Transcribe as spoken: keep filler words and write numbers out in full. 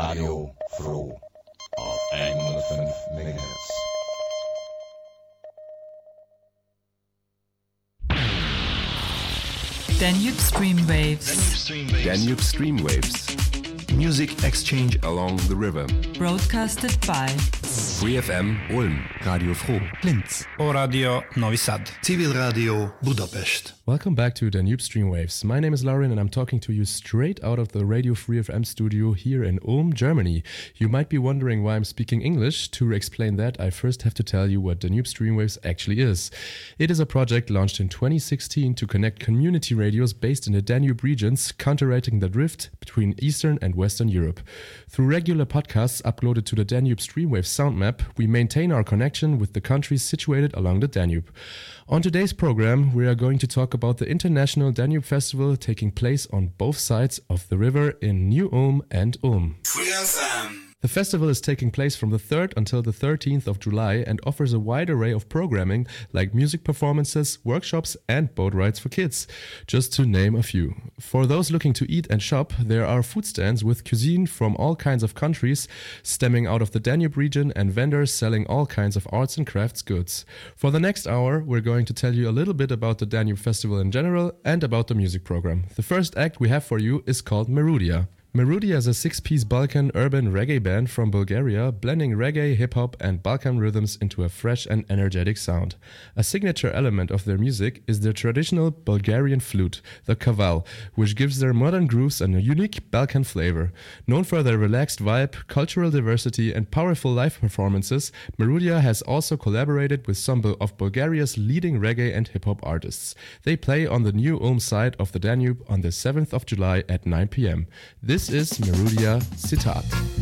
Radio Froh auf honderdvijf megahertz. Danube Streamwaves. Danube Streamwaves. Music exchange along the river. Broadcasted by Free F M Ulm, Radio Froh Linz, O Radio Novi Sad, Civil Radio Budapest. Welcome back to Danube Streamwaves. My name is Lauren and I'm talking to you straight out of the Radio Free F M studio here in Ulm, Germany. You might be wondering why I'm speaking English. To explain that, I first have to tell you what Danube Streamwaves actually is. It is a project launched in twenty sixteen to connect community radios based in the Danube regions, counteracting the rift between Eastern and Western Europe. Through regular podcasts uploaded to the Danube Streamwaves sound map, we maintain our connection with the countries situated along the Danube. On today's program, we are going to talk about the International Danube Festival taking place on both sides of the river in New Ulm and Ulm. Free F M. The festival is taking place from the third until the thirteenth of July and offers a wide array of programming like music performances, workshops and boat rides for kids, just to name a few. For those looking to eat and shop, there are food stands with cuisine from all kinds of countries stemming out of the Danube region and vendors selling all kinds of arts and crafts goods. For the next hour, we're going to tell you a little bit about the Danube Festival in general and about the music program. The first act we have for you is called Merudia. Merudia is a six-piece Balkan urban reggae band from Bulgaria, blending reggae, hip-hop and Balkan rhythms into a fresh and energetic sound. A signature element of their music is their traditional Bulgarian flute, the kaval, which gives their modern grooves a unique Balkan flavor. Known for their relaxed vibe, cultural diversity and powerful live performances, Merudia has also collaborated with some of Bulgaria's leading reggae and hip-hop artists. They play on the New Ulm side of the Danube on the seventh of July at nine p.m. This This is Merudia Citat.